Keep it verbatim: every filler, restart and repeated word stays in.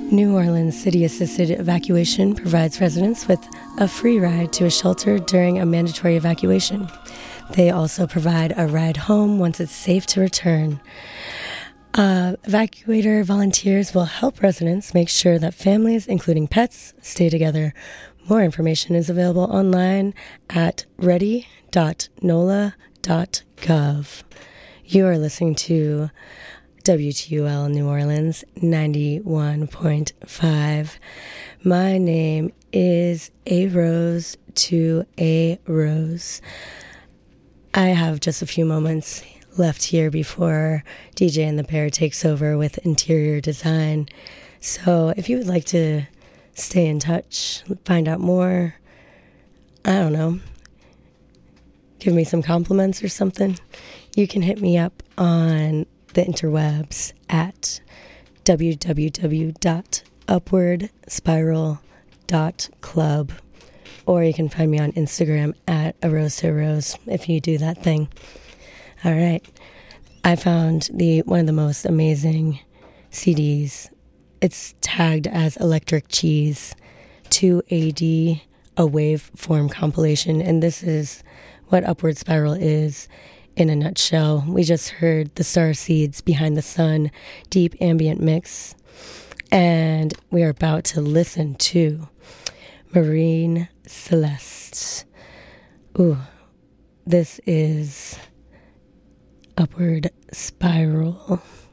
New Orleans City Assisted Evacuation provides residents with a free ride to a shelter during a mandatory evacuation. They also provide a ride home once it's safe to return. Uh, evacuator volunteers will help residents make sure that families, including pets, stay together. More information is available online at ready dot n o l a dot gov. You are listening to W T U L New Orleans ninety-one point five. My name is A Rose to A Rose. I have just a few moments left here before D J and the Bear takes over with interior design. So if you would like to stay in touch, find out more, I don't know, give me some compliments or something, you can hit me up on the interwebs at w w w dot upward spiral dot club, or you can find me on Instagram at a rose to a rose if you do that thing. All right, I found the one of the most amazing C Ds. It's tagged as Electric Cheese two A D, a waveform compilation, and this is what Upward Spiral is in a nutshell. We just heard the Star Seeds Behind the Sun deep ambient mix, and we are about to listen to Marine Celeste. Ooh, this is Upward Spiral.